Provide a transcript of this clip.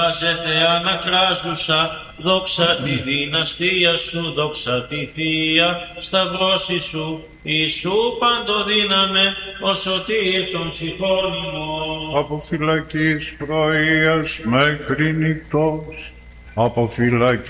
Άζεται ανακράζουσα, δόξα τη δυναστεία σου, δόξα τη Θεία σταυρώση σου, Ιησού παντοδύναμε, ο σωτήρ των ψυχών ημών. Από φυλακής πρωίας μέχρι νυχτός, από φυλακής